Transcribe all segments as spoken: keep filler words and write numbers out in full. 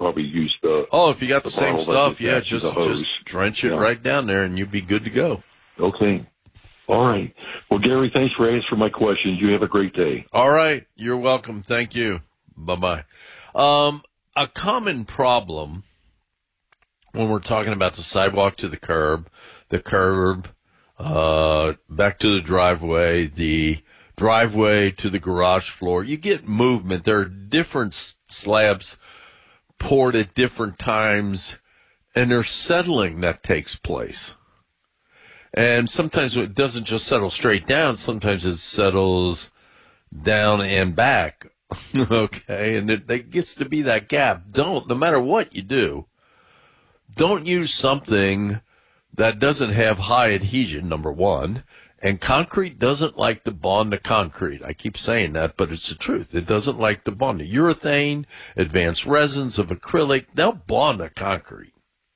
probably use the. Oh, if you got the, the same stuff, yeah, just just drench it yeah. right down there, and you'd be good to go. Okay. All right. Well, Gary, thanks for answering my questions. You have a great day. All right. You're welcome. Thank you. Bye-bye. Um, a common problem when we're talking about the sidewalk to the curb, the curb, uh, back to the driveway, the driveway to the garage floor, you get movement. There are different slabs poured at different times, and there's settling that takes place. And sometimes it doesn't just settle straight down. Sometimes it settles down and back. Okay. And it, it gets to be that gap. Don't, no matter what you do, don't use something that doesn't have high adhesion, number one. And concrete doesn't like to bond to concrete. I keep saying that, but it's the truth. It doesn't like to bond to urethane, advanced resins of acrylic. They'll bond to concrete.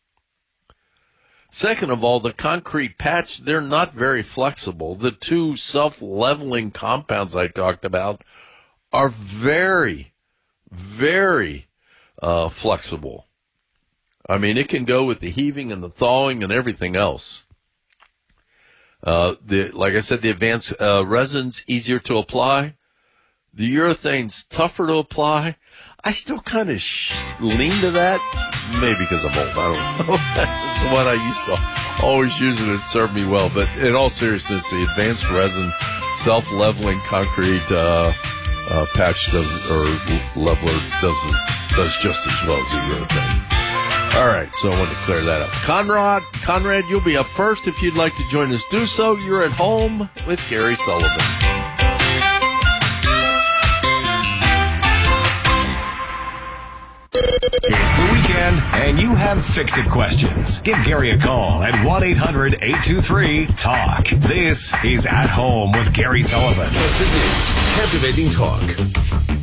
Second of all, the concrete patch, they're not very flexible. The two self-leveling compounds I talked about are very, very uh, flexible. I mean, it can go with the heaving and the thawing and everything else. Uh, the like I said, the advanced uh, resins, easier to apply. The urethane's tougher to apply. I still kind of sh- lean to that. Maybe because I'm old. I don't know. That's what I used to always use, and it served me well. But in all seriousness, the advanced resin, self-leveling concrete uh, uh, patch does, or leveler does does just as well as the urethane. All right, so I wanted to clear that up. Conrad, Conrad, you'll be up first. If you'd like to join us, do so. You're at home with Gary Sullivan. It's the weekend, and you have fix-it questions. Give Gary a call at one eight hundred eight two three talk. This is At Home with Gary Sullivan. Trusted news, captivating talk.